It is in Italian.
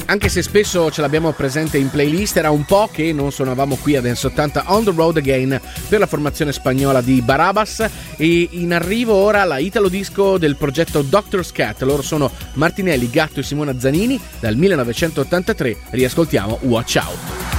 Anche se spesso ce l'abbiamo presente in playlist, era un po' che non suonavamo qui a Dance 80 On the Road Again per la formazione spagnola di Barabas, e in arrivo ora la Italo Disco del progetto Doctor's Cat. Loro sono Martinelli, Gatto e Simona Zanini. Dal 1983 riascoltiamo Watch Out.